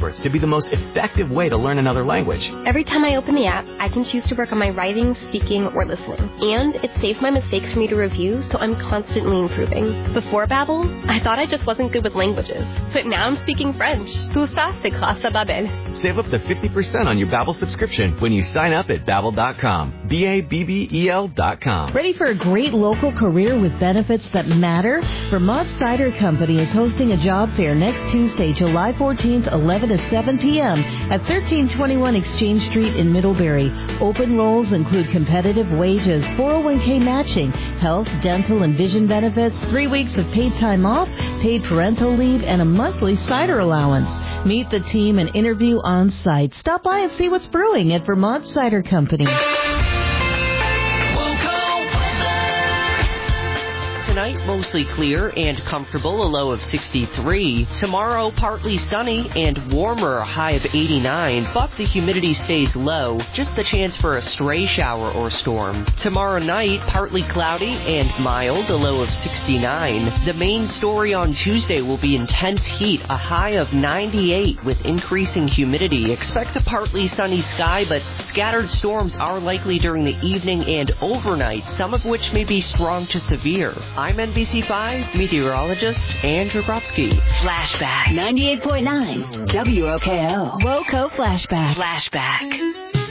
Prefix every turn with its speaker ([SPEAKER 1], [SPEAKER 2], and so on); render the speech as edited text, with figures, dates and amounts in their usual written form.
[SPEAKER 1] experts to be the most effective way to learn another language.
[SPEAKER 2] Every time I open the app, I can choose to work on my writing, speaking, or listening. And it saves my mistakes for me to review, so I'm constantly improving. Before Babbel, I thought I just wasn't good with languages. But now I'm speaking French. Tout ça, c'est grâce à Babbel.
[SPEAKER 1] Save up to 50% on your Babbel subscription when you sign up at Babbel.com. Babbel.com.
[SPEAKER 3] Ready for a great local career with benefits that matter? Vermont Cider Company is hosting a job fair next Tuesday, July 14th, 11 to 7 p.m. at 1321 Exchange Street in Middlebury. Open roles include competitive wages, 401k matching, health, dental, and vision benefits, 3 weeks of paid time off, paid parental leave, and a monthly cider allowance. Meet the team and interview on site. Stop by and see what's brewing at Vermont Cider Company.
[SPEAKER 4] Tonight, mostly clear and comfortable, a low of 63. Tomorrow, partly sunny and warmer, a high of 89, but the humidity stays low, just the chance for a stray shower or storm. Tomorrow night, partly cloudy and mild, a low of 69. The main story on Tuesday will be intense heat, a high of 98 with increasing humidity. Expect a partly sunny sky, but scattered storms are likely during the evening and overnight, some of which may be strong to severe. I'm NBC5 meteorologist Andrew Brodsky.
[SPEAKER 5] Flashback 98.9 WOKO.
[SPEAKER 3] WOKO Flashback.
[SPEAKER 5] Flashback.